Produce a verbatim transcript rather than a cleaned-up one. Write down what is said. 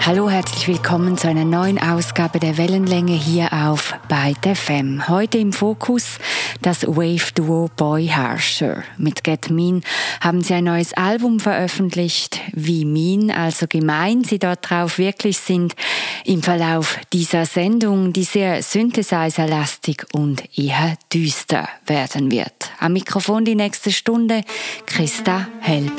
Hallo, herzlich willkommen zu einer neuen Ausgabe der Wellenlänge hier auf Byte F M. Heute im Fokus das Wave-Duo Boy Harsher. Mit Get Mean haben sie ein neues Album veröffentlicht. Wie mean, also gemein sie dort drauf wirklich sind, im Verlauf dieser Sendung, die sehr synthesizer-lastig und eher düster werden wird. Am Mikrofon die nächste Stunde Christa Helbler.